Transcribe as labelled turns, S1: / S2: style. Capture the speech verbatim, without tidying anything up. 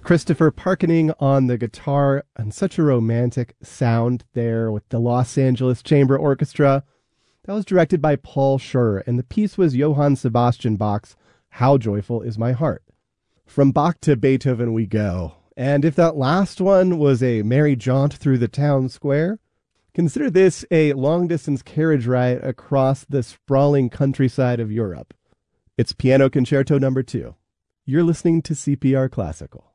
S1: Christopher Parkening on the guitar, and such a romantic sound there with the Los Angeles Chamber Orchestra. That was directed by Paul Schur, and the piece was Johann Sebastian Bach's How Joyful Is My Heart. From Bach to Beethoven we go. And if that last one was a merry jaunt through the town square, consider this a long-distance carriage ride across the sprawling countryside of Europe. It's Piano Concerto number two. You're listening to C P R Classical.